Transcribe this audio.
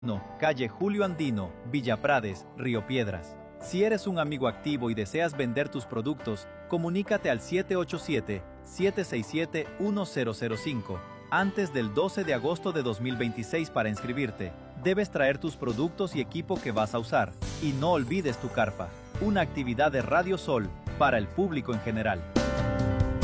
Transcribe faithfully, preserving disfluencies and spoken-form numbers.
No, calle Julio Andino, Villa Prades, Río Piedras. Si eres un amigo activo y deseas vender tus productos, comunícate al siete ocho siete, siete seis siete, uno cero cero cinco antes del doce de agosto de dos mil veintiséis para inscribirte. Debes traer tus productos y equipo que vas a usar. Y no olvides tu carpa, una actividad de Radio Sol para el público en general.